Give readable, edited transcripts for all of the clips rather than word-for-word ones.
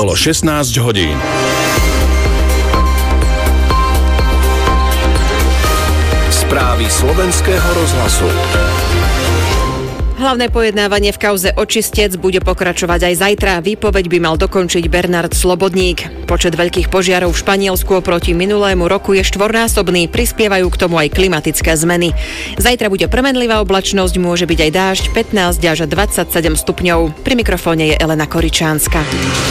Bolo 16 hodín. Správy slovenského rozhlasu. Hlavné pojednávanie v kauze Očistec bude pokračovať aj zajtra. Výpoveď by mal dokončiť Bernard Slobodník. Počet veľkých požiarov v Španielsku oproti minulému roku je štvornásobný. Prispievajú k tomu aj klimatické zmeny. Zajtra bude premenlivá oblačnosť, môže byť aj dážď, 15 až 27 stupňov. Pri mikrofóne je Elena Koričánska.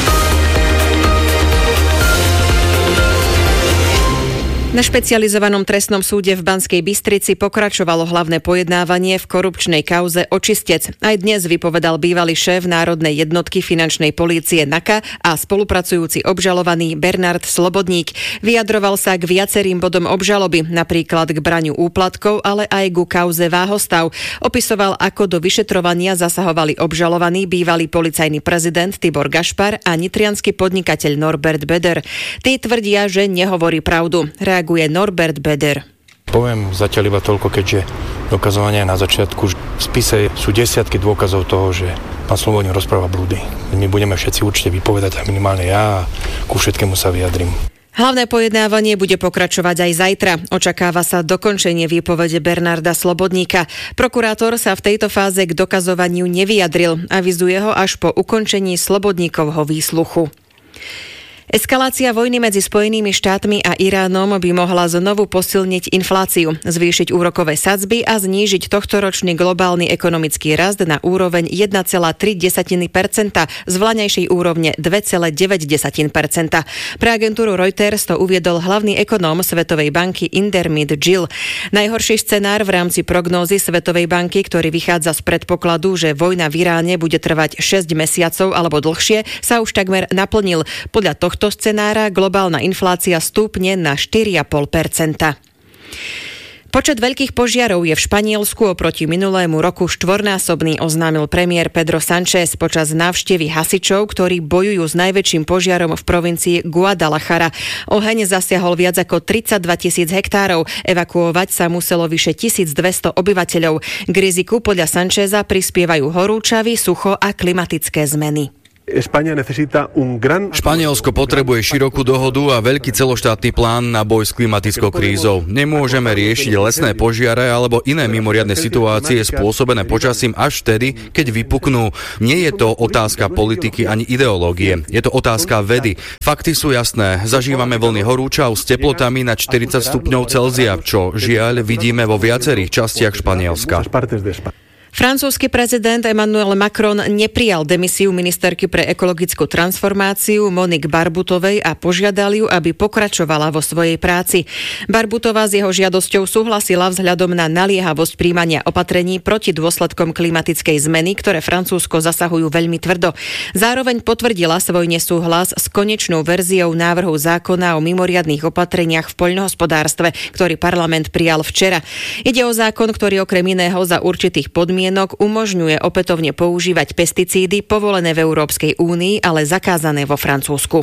Na špecializovanom trestnom súde v Banskej Bystrici pokračovalo hlavné pojednávanie v korupčnej kauze Očistec. Aj dnes vypovedal bývalý šéf Národnej jednotky finančnej polície NAKA a spolupracujúci obžalovaný Bernard Slobodník. Vyjadroval sa k viacerým bodom obžaloby, napríklad k braniu úplatkov, ale aj ku kauze Váhostav. Opisoval, ako do vyšetrovania zasahovali obžalovaný bývalý policajný prezident Tibor Gašpar a nitriansky podnikateľ Norbert Beder. Tí tvrdia, že nehovorí pravdu. Reaguje Norbert Beder. Poviem zatiaľ iba toľko, keďže dokazovanie na začiatku. V spise sú desiatky dôkazov toho, že pán Slobodník rozpráva blúdy. My budeme všetci určite vypovedať, a minimálne ja, a ku všetkému sa vyjadrím. Hlavné pojednávanie bude pokračovať aj zajtra. Očakáva sa dokončenie výpovede Bernarda Slobodníka. Prokurátor sa v tejto fáze k dokazovaniu nevyjadril. Avizuje ho až po ukončení Slobodníkovho výsluchu. Eskalácia vojny medzi Spojenými štátmi a Iránom by mohla znovu posilniť infláciu, zvýšiť úrokové sadzby a znížiť tohtoročný globálny ekonomický rast na úroveň 1,3% z vlaňajšej úrovne 2,9%. Pre agentúru Reuters to uviedol hlavný ekonóm Svetovej banky Indermit Gill. Najhorší scenár v rámci prognózy Svetovej banky, ktorý vychádza z predpokladu, že vojna v Iráne bude trvať 6 mesiacov alebo dlhšie, sa už takmer naplnil. Podľa tohto scenára globálna inflácia stúpne na 4,5%. Počet veľkých požiarov je v Španielsku oproti minulému roku štvornásobný, oznámil premiér Pedro Sánchez počas návštevy hasičov, ktorí bojujú s najväčším požiarom v provincii Guadalajara. Oheň zasiahol viac ako 32 000 hektárov. Evakuovať sa muselo vyše 1200 obyvateľov. K riziku podľa Sancheza prispievajú horúčavy, sucho a klimatické zmeny. Španielsko potrebuje širokú dohodu a veľký celoštátny plán na boj s klimatickou krízou. Nemôžeme riešiť lesné požiare alebo iné mimoriadne situácie spôsobené počasím až vtedy, keď vypuknú. Nie je to otázka politiky ani ideológie. Je to otázka vedy. Fakty sú jasné. Zažívame vlny horúčav s teplotami na 40 stupňov Celzia, čo žiaľ vidíme vo viacerých častiach Španielska. Francúzsky prezident Emmanuel Macron neprijal demisiu ministerky pre ekologickú transformáciu Monique Barbutovej a požiadal ju, aby pokračovala vo svojej práci. Barbutová s jeho žiadosťou súhlasila vzhľadom na naliehavosť príjmania opatrení proti dôsledkom klimatickej zmeny, ktoré Francúzsko zasahujú veľmi tvrdo. Zároveň potvrdila svoj nesúhlas s konečnou verziou návrhu zákona o mimoriadnych opatreniach v poľnohospodárstve, ktorý parlament prijal včera. Ide o zákon, ktorý okrem iného za určitých podmienok umožňuje opätovne používať pesticídy povolené v Európskej únii, ale zakázané vo Francúzsku.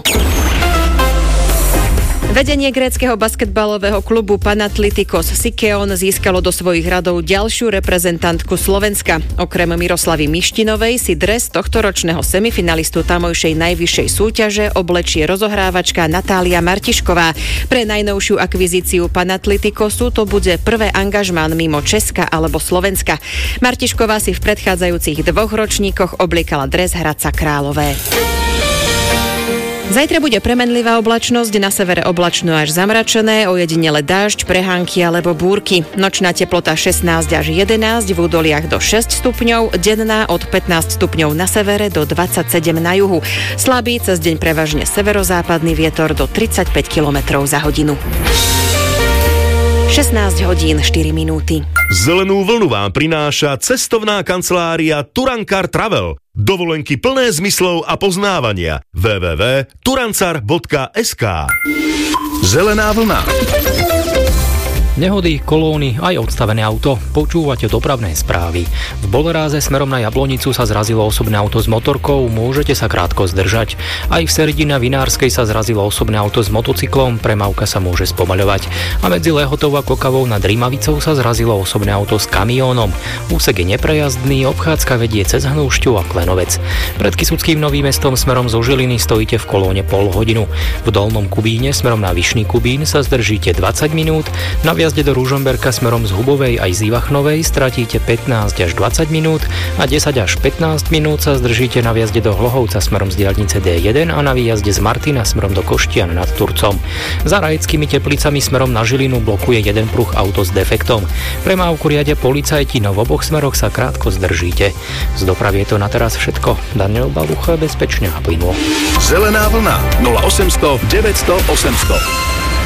Vedenie gréckeho basketbalového klubu Panathinaikos Sikeon získalo do svojich radov ďalšiu reprezentantku Slovenska. Okrem Miroslavy Mištinovej si dres tohtoročného semifinalistu tamojšej najvyššej súťaže oblečie rozohrávačka Natália Martišková. Pre najnovšiu akvizíciu Panathinaikosu to bude prvé angažmán mimo Česka alebo Slovenska. Martišková si v predchádzajúcich 2 ročníkoch obliekala dres Hradca Králové. Zajtra bude premenlivá oblačnosť, na severe oblačno až zamračené, ojedinele dážď, prehánky alebo búrky. Nočná teplota 16 až 11, v údoliach do 6 stupňov, denná od 15 stupňov na severe do 27 na juhu. Slabý cez deň prevažne severozápadný vietor do 35 km za hodinu. 16 hodín 4 minúty. Zelenú vlnu vám prináša cestovná kancelária Turankar Travel. Dovolenky plné zmyslov a poznávania. www.turancar.sk. Zelená vlna. Nehody, kolóny, aj odstavené auto. Počúvate dopravné správy. V Boleráze smerom na Jablonicu sa zrazilo osobné auto s motorkou, môžete sa krátko zdržať. Aj v Seredi na Vinárskej sa zrazilo osobné auto s motocyklom, premávka sa môže spomaľovať. A medzi Lehotou a Kokavou nad Rímavicou sa zrazilo osobné auto s kamiónom. Úsek je neprejazdný, obchádzka vedie cez Hnúšťu a Klenovec. Pred Kysuckým Novým Mestom smerom zo Žiliny stojíte v kolóne pol hodinu. V Dolnom Kubíne smerom na Vyšný Kubín sa zdržíte 20 minút, na jazde do Ružomberka smerom z Hubovej aj z Ivachnovej stratíte 15 až 20 minút a 10 až 15 minút sa zdržíte na vjazde do Hlohovca smerom z diaľnice D1 a na výjazde z Martina smerom do Koštian nad Turcom. Za Rajeckými Teplicami smerom na Žilinu blokuje jeden pruh auto s defektom. Premávku riadia policajti, no v oboch smeroch sa krátko zdržíte. Z dopravy je to na teraz všetko. Daniel Balucha, bezpečne a plynulo. Zelená vlna 0800 900 800.